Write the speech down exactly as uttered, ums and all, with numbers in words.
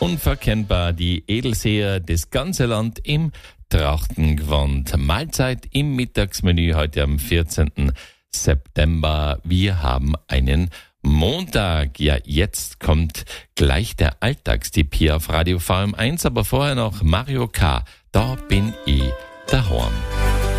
Unverkennbar die Edelseher, das ganze Land im Trachtengewand. Mahlzeit im Mittagsmenü heute am vierzehnten September. Wir haben einen Montag. Ja, jetzt kommt gleich der Alltagstipp hier auf Radio V M eins, aber vorher noch Mario K. Da bin ich daheim.